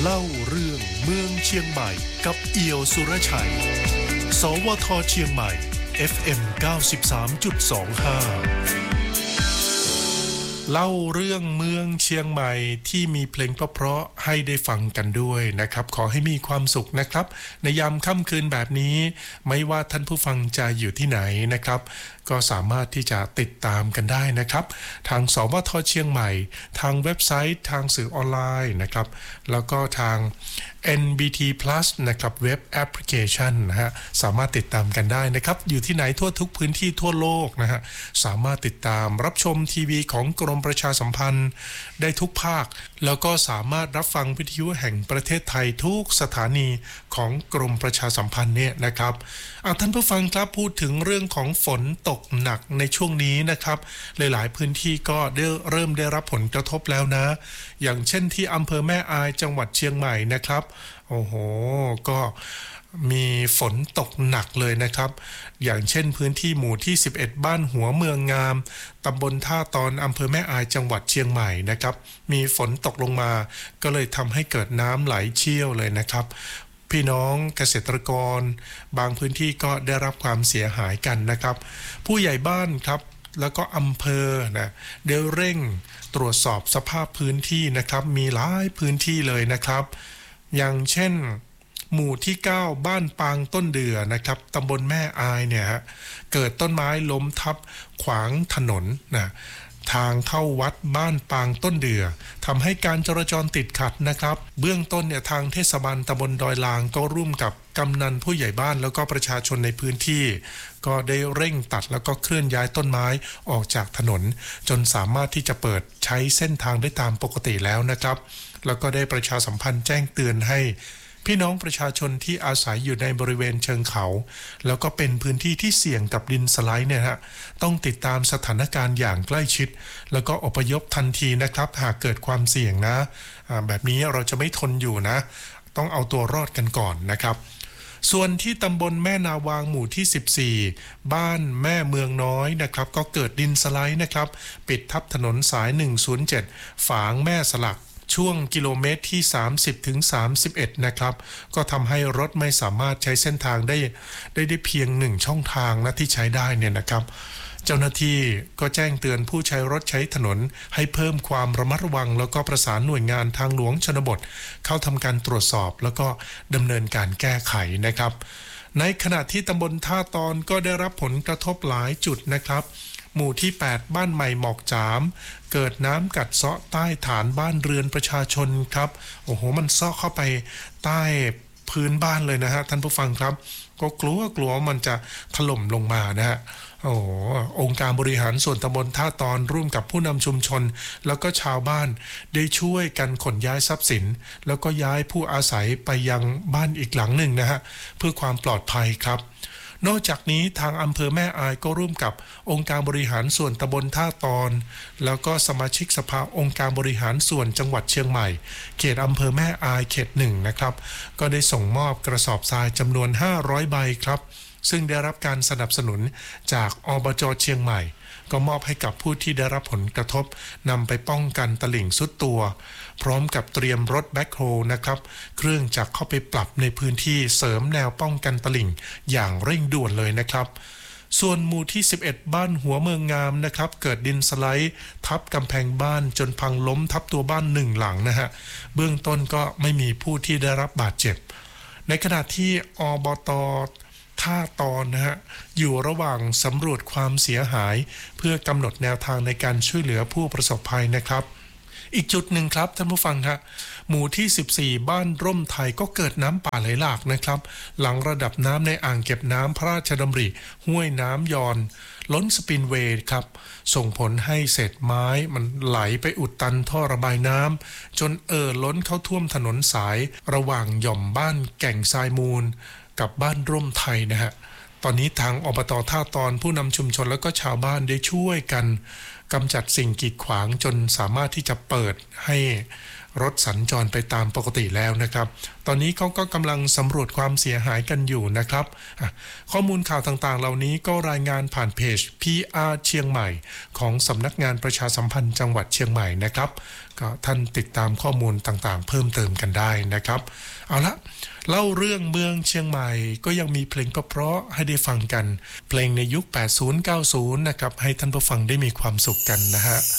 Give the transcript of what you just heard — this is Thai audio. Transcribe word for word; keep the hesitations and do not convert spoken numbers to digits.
เล่าเรื่องเมืองเชียงใหม่กับเอี่ยวสุรชัยสวทเชียงใหม่ เอฟ เอ็ม เก้าสิบสามจุดสองห้า เล่าเรื่องเมืองเชียงใหม่ที่มีเพลงเพราะๆให้ได้ฟังกันด้วยนะครับขอให้มีความสุขนะครับในยามค่ำคืนแบบนี้ไม่ว่าท่านผู้ฟังจะอยู่ที่ไหนนะครับก็สามารถที่จะติดตามกันได้นะครับทางสวทเชียงใหม่ทางเว็บไซต์ทางสื่อออนไลน์นะครับแล้วก็ทาง เอ็น บี ที Plus นะครับเว็บแอปพลิเคชันนะฮะสามารถติดตามกันได้นะครับอยู่ที่ไหนทั่วทุกพื้นที่ทั่วโลกนะฮะสามารถติดตามรับชมทีวีของกรมประชาสัมพันธ์ได้ทุกภาคแล้วก็สามารถรับฟังวิทยุแห่งประเทศไทยทุกสถานีของกรมประชาสัมพันธ์เนี่ยนะครับเอาท่านผู้ฟังครับพูดถึงเรื่องของฝนตกหนักในช่วงนี้นะครับหลายๆพื้นที่ก็ได้เริ่มได้รับผลกระทบแล้วนะอย่างเช่นที่อำเภอแม่อายจังหวัดเชียงใหม่นะครับโอ้โหก็มีฝนตกหนักเลยนะครับอย่างเช่นพื้นที่หมู่ที่สิบเอ็ดบ้านหัวเมืองงามตำบลท่าตอนอำเภอแม่อายจังหวัดเชียงใหม่นะครับมีฝนตกลงมาก็เลยทำให้เกิดน้ำไหลเชี่ยวเลยนะครับพี่น้องเกษตรกรบางพื้นที่ก็ได้รับความเสียหายกันนะครับผู้ใหญ่บ้านครับแล้วก็อำเภอนะได้เร่งตรวจสอบสภาพพื้นที่นะครับมีหลายพื้นที่เลยนะครับอย่างเช่นหมู่ที่เก้าบ้านปางต้นเดือนะครับตำบลแม่อายเนี่ยฮะเกิดต้นไม้ล้มทับขวางถนนนะทางเข้าวัดบ้านปางต้นเดือทำให้การจราจรติดขัดนะครับเบื้องต้นเนี่ยทางเทศบาลตำบลดอยลางก็ร่วมกับกำนันผู้ใหญ่บ้านแล้วก็ประชาชนในพื้นที่ก็ได้เร่งตัดแล้วก็เคลื่อนย้ายต้นไม้ออกจากถนนจนสามารถที่จะเปิดใช้เส้นทางได้ตามปกติแล้วนะครับแล้วก็ได้ประชาสัมพันธ์แจ้งเตือนให้พี่น้องประชาชนที่อาศัยอยู่ในบริเวณเชิงเขาแล้วก็เป็นพื้นที่ที่เสี่ยงกับดินสไลด์เนี่ยฮะต้องติดตามสถานการณ์อย่างใกล้ชิดแล้วก็อพยพทันทีนะครับหากเกิดความเสี่ยงนะแบบนี้เราจะไม่ทนอยู่นะต้องเอาตัวรอดกันก่อนนะครับส่วนที่ตำบลแม่นาวางหมู่ที่สิบสี่บ้านแม่เมืองน้อยนะครับก็เกิดดินสไลด์นะครับปิดทับถนนสายหนึ่งศูนย์เจ็ดฝางแม่สลักช่วงกิโลเมตรที่สามสิบถึงสามสิบเอ็ดนะครับก็ทำให้รถไม่สามารถใช้เส้นทางได้ได้ได้เพียงหนึ่งช่องทางนะที่ใช้ได้เนี่ยนะครับเจ้าหน้าที่ก็แจ้งเตือนผู้ใช้รถใช้ถนนให้เพิ่มความระมัดระวังแล้วก็ประสานหน่วยงานทางหลวงชนบทเข้าทำการตรวจสอบแล้วก็ดำเนินการแก้ไขนะครับในขณะที่ตำบลท่าตอนก็ได้รับผลกระทบหลายจุดนะครับหมู่ที่แปดบ้านใหม่หมอกจามเกิดน้ำกัดเซาะใต้ฐานบ้านเรือนประชาชนครับโอ้โหมันเซาะเข้าไปใต้พื้นบ้านเลยนะฮะท่านผู้ฟังครับก็กลัวกลัวมันจะถล่มลงมานะฮะโอ้องค์การบริหารส่วนตำบลท่าตอนร่วมกับผู้นำชุมชนแล้วก็ชาวบ้านได้ช่วยกันขนย้ายทรัพย์สินแล้วก็ย้ายผู้อาศัยไปยังบ้านอีกหลังหนึ่งนะฮะเพื่อความปลอดภัยครับนอกจากนี้ทางอำเภอแม่อายก็ร่วมกับองค์การบริหารส่วนตำบลท่าตอนแล้วก็สมาชิกสภาองค์การบริหารส่วนจังหวัดเชียงใหม่เขตอำเภอแม่อายเขตหนึ่งนะครับก็ได้ส่งมอบกระสอบทรายจำนวนห้าร้อยใบครับซึ่งได้รับการสนับสนุนจากอบจ.เชียงใหม่ก็มอบให้กับผู้ที่ได้รับผลกระทบนำไปป้องกันตลิ่งทรุดตัวพร้อมกับเตรียมรถแบ็คโฮลนะครับเครื่องจักรเข้าไปปรับในพื้นที่เสริมแนวป้องกันตลิ่งอย่างเร่งด่วนเลยนะครับส่วนหมู่ที่สิบเอ็ดบ้านหัวเมืองงามนะครับเกิดดินสไลด์ทับกำแพงบ้านจนพังล้มทับตัวบ้านหนึ่งหลังนะฮะเบื้องต้นก็ไม่มีผู้ที่ได้รับบาดเจ็บในขณะที่อบต.ท่าตอนนะฮะอยู่ระหว่างสำรวจความเสียหายเพื่อกำหนดแนวทางในการช่วยเหลือผู้ประสบภัยนะครับอีกจุดหนึ่งครับท่านผู้ฟังครับหมู่ที่สิบสี่บ้านร่มไทยก็เกิดน้ำป่าไหลหลากนะครับหลังระดับน้ำในอ่างเก็บน้ำพระราชดำริห้วยน้ำยอนล้นสปินเวย์ครับส่งผลให้เศษไม้มันไหลไปอุดตันท่อระบายน้ำจนเอ่อล้นเข้าท่วมถนนสายระหว่างหย่อมบ้านแก่งทรายมูลกับบ้านร่มไทยนะฮะตอนนี้ทางอบต.ท่าตอนผู้นำชุมชนแล้วก็ชาวบ้านได้ช่วยกันกำจัดสิ่งกีดขวางจนสามารถที่จะเปิดให้รถสัญจรไปตามปกติแล้วนะครับตอนนี้เขาก็กำลังสำรวจความเสียหายกันอยู่นะครับข้อมูลข่าวต่างๆเหล่านี้ก็รายงานผ่านเพจ พี อาร์ เชียงใหม่ของสำนักงานประชาสัมพันธ์จังหวัดเชียงใหม่นะครับก็ท่านติดตามข้อมูลต่างๆเพิ่มเติมกันได้นะครับเอาละเล่าเรื่องเมืองเชียงใหม่ก็ยังมีเพลงเพราะๆให้ได้ฟังกันเพลงในยุค แปดสิบ เก้าสิบ นะครับให้ท่านผู้ฟังได้มีความสุขกันนะฮะ